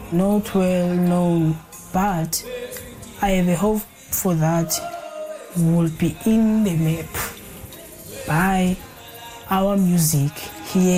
not well known, but I have a hope for that will be in the map by our music here